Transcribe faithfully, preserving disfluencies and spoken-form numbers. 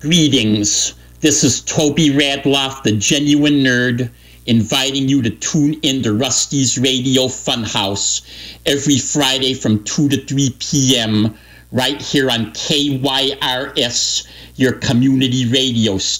Greetings. This is Toby Radloff, the Genuine Nerd, inviting you to tune in to Rusty's Radio Funhouse every Friday from two to three p.m. right here on K Y R S, your community radio station.